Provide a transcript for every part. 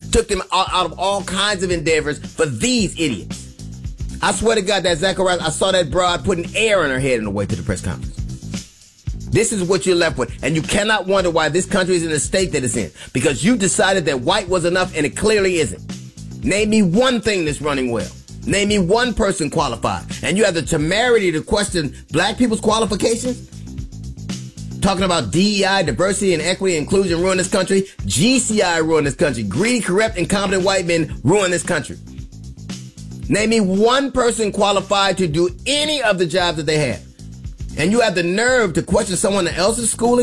took them out of all kinds of endeavors for these idiots. I swear to God, that Zacharias, I saw that broad putting air in her head on the way to the press conference. This is what you're left with. And you cannot wonder why this country is in the state that it's in. Because you decided that white was enough, and it clearly isn't. Name me one thing that's running well. Name me one person qualified. And you have the temerity to question black people's qualifications? Talking about DEI, diversity and equity and inclusion ruin this country. GCI ruin this country. Greedy, corrupt, incompetent white men ruin this country. Name me one person qualified to do any of the jobs that they have. And you have the nerve to question someone else's schooling,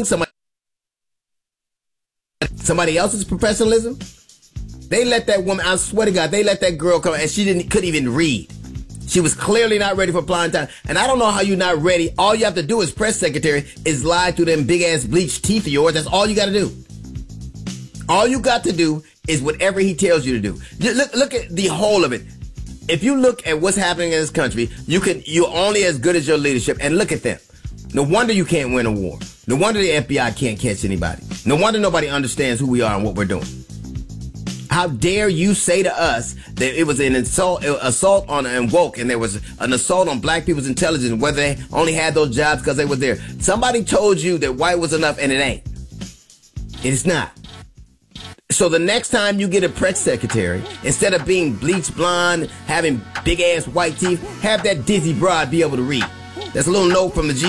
somebody else's professionalism. They let that woman, I swear to God, they let that girl come and she couldn't even read. She was clearly not ready for prime time. And I don't know how you're not ready. All you have to do as press secretary is lie through them big ass bleached teeth of yours. That's all you got to do. All you got to do is whatever he tells you to do. Look at the whole of it. If you look at what's happening in this country, you're only as good as your leadership. And look at them. No wonder you can't win a war. No wonder the FBI can't catch anybody. No wonder nobody understands who we are and what we're doing. How dare you say to us that it was an assault on woke, and there was an assault on black people's intelligence, whether they only had those jobs because they were there. Somebody told you that white was enough, and it ain't. It's not. So the next time you get a press secretary, instead of being bleached blonde, having big ass white teeth, have that dizzy broad be able to read. That's a little note from the G.